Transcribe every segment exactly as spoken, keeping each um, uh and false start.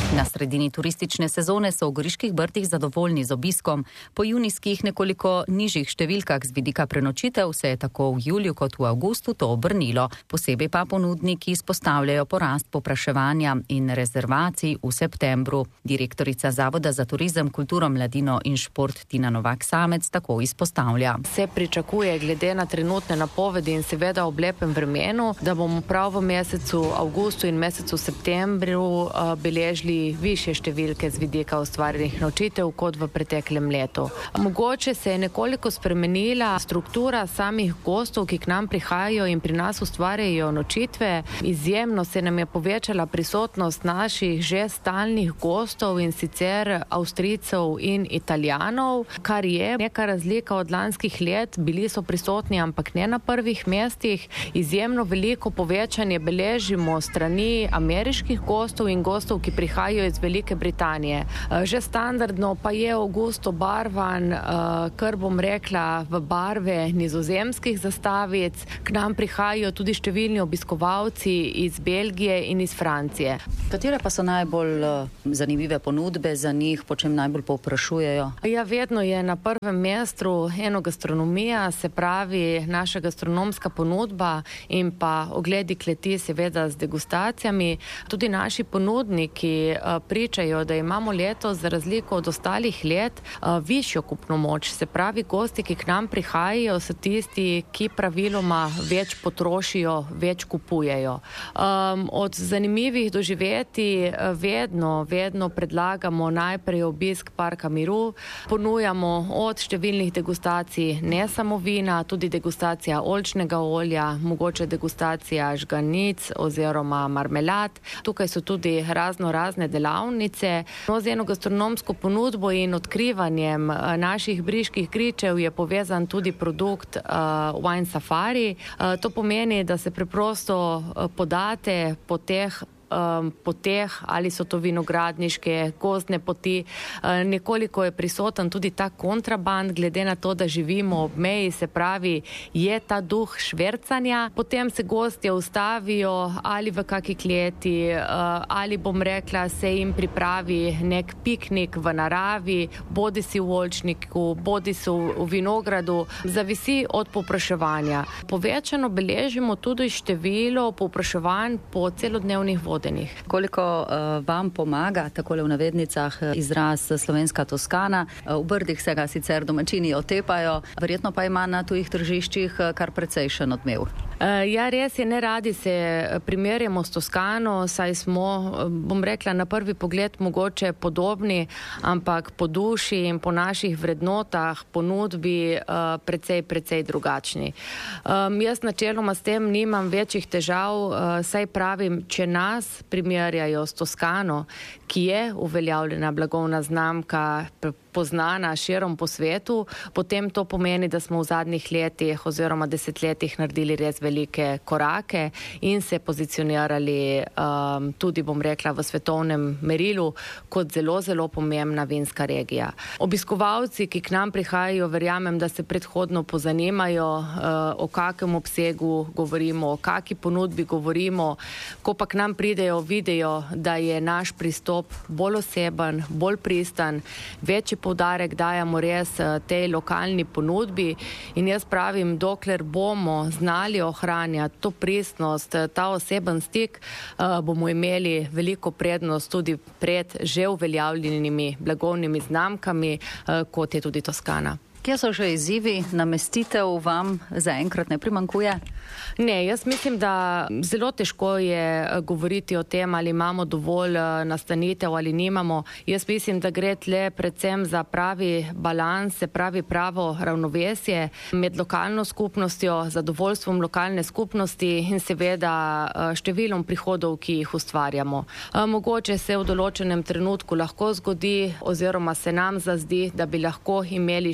Na sredini turistične sezone so v Goriških Brdih zadovoljni z obiskom. Po junijskih nekoliko nižjih številkah z vidika prenočitev se je tako v juliju kot v avgustu to obrnilo. Posebej pa ponudniki izpostavljajo porast povpraševanja in rezervacij v septembru. Direktorica Zavoda za turizem, kulturo, mladino in šport Tina Novak Samec tako izpostavlja. Se pričakuje glede na trenutne napovedi in seveda ob lepem vremenu, da bomo prav v mesecu avgustu in mesecu septembru uh, beležili više številke z vidika ustvarjenih nočitev kot v preteklem letu. Mogoče se je nekoliko spremenila struktura samih gostov, ki k nam prihajajo in pri nas ustvarjajo nočitve. Izjemno se nam je povečala prisotnost naših že stalnih gostov in sicer Avstrijcev in Italijanov, kar je neka razlika od lanskih let. Bili so prisotni, ampak ne na prvih mestih. Izjemno veliko povečanje beležimo strani ameriških gostov in gostov, ki prihajajo iz Velike Britanije. Že standardno pa je avgust obarvan, kar bom rekla, v barve nizozemskih zastavic. K nam prihajajo tudi številni obiskovalci iz Belgije in iz Francije. Katere pa so najbolj zanimive ponudbe za njih, po čem najbolj povprašujejo? Ja, vedno je na prvem mestu enogastronomija, se pravi naša gastronomska ponudba in pa ogledi kleti seveda z degustacijami. Tudi naši ponudniki pričajo, da imamo letos za razliko od ostalih let višjo kupno moč. Se pravi, gosti, ki k nam prihajajo, so tisti, ki praviloma več potrošijo, več kupujejo. Um, od zanimivih doživeti vedno, vedno predlagamo najprej obisk Parka miru. Ponujamo od številnih degustacij ne samo vina, tudi degustacija oljčnega olja, mogoče degustacija žganic oziroma marmelad. Tukaj so tudi razno razne delavnice. No, z eno gastronomsko ponudbo in odkrivanjem naših briških gričev je povezan tudi produkt uh, Wine Safari. Uh, to pomeni, da se preprosto uh, podate po teh Um, poteh, ali so to vinogradniške, gozdne poti. Uh, nekoliko je prisoten tudi ta kontraband, glede na to, da živimo ob meji, se pravi, je ta duh švercanja. Potem se gostje ustavijo ali v kaki kleti, uh, ali bom rekla, se jim pripravi nek piknik v naravi, bodi si v oljčniku, bodi si v, v vinogradu, zavisi od povpraševanja. Povečano beležimo tudi število povpraševanj po celodnevnih vodah. Koliko uh, vam pomaga, takole v navednicah, izraz slovenska Toskana? Uh, v Brdih se ga sicer domačini otepajo, verjetno pa ima na tujih tržiščih kar precejšen odmev. Uh, ja, res je, ne radi se primerjamo s Toskano, saj smo, bom rekla, na prvi pogled mogoče podobni, ampak po duši in po naših vrednotah, ponudbi uh, precej, precej drugačni. Um, jaz načeloma s tem nimam večjih težav, uh, saj pravim, če nas primerjajo s Toskano, ki je uveljavljena blagovna znamka, poznana širom po svetu, potem to pomeni, da smo v zadnjih letih oziroma desetletjih naredili res velike korake in se pozicionirali um, tudi, bom rekla, v svetovnem merilu kot zelo, zelo pomembna vinska regija. Obiskovalci, ki k nam prihajajo, verjamem, da se predhodno pozanimajo, uh, o kakem obsegu govorimo, o kaki ponudbi govorimo, ko pa k nam pridejo, vidijo, da je naš pristop bolj oseben, bolj pristan, večji poudarek dajemo res tej lokalni ponudbi in jaz pravim, dokler bomo znali ohranjati to pristnost, ta oseben stik, bomo imeli veliko prednost tudi pred že uveljavljenimi blagovnimi znamkami, kot je tudi Toskana. Kje so že izzivi? Namestitev vam zaenkrat ne primanjkuje? Ne, jaz mislim, da zelo težko je govoriti o tem, ali imamo dovolj nastanitev ali nimamo. Jaz mislim, da gre tle predvsem za pravi balans, se pravi pravo ravnovesje med lokalno skupnostjo, zadovoljstvom lokalne skupnosti in seveda številom prihodov, ki jih ustvarjamo. Mogoče se v določenem trenutku lahko zgodi oziroma se nam zazdi, da bi lahko imeli še več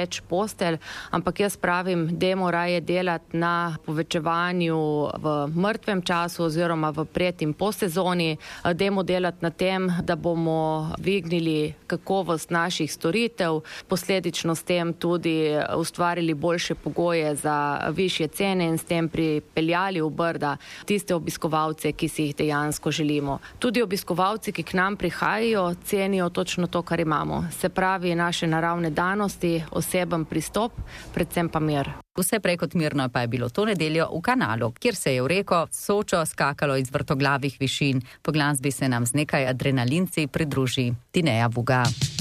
več postelj, ampak jaz pravim, dajmo raje delati na povečevanju v mrtvem času oziroma v pred- in po sezoni, dajmo delati na tem, da bomo dvignili kakovost naših storitev, posledično s tem tudi ustvarili boljše pogoje za višje cene in s tem pripeljali v Brda tiste obiskovalce, ki si jih dejansko želimo. Tudi obiskovalci, ki k nam prihajajo, cenijo točno to, kar imamo. Se pravi, naše naravne danosti, oseben pristop, predvsem pa mir. Vse prej kot mirno pa je bilo to nedeljo v Kanalu, kjer se je v reko Sočo skakalo iz vrtoglavih višin. Po glasbi se nam z nekaj adrenalinci pridruži Tineja Vuga.